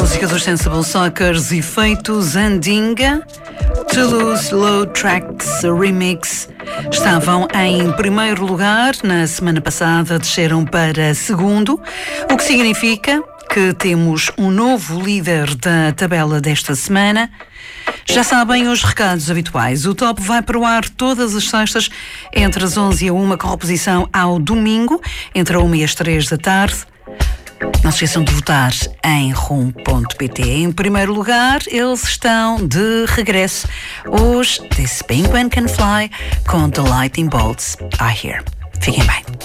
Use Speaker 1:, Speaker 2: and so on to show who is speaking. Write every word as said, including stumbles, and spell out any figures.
Speaker 1: música dos Sensible Sockers, Efeitos Andinga, Toulouse Low Tracks Remix, estavam em primeiro lugar na semana passada, desceram para segundo, o que significa que temos um novo líder da tabela desta semana. Já sabem os recados habituais. O Top vai para o ar todas as sextas entre as onze e a uma, com reposição ao domingo entre a uma e as três da tarde. Não se esqueçam de votar em rum ponto pt. Em primeiro lugar, eles estão de regresso. Hoje, This Penguin Can Fly com The Lightning Bolts Are Here. Fiquem bem.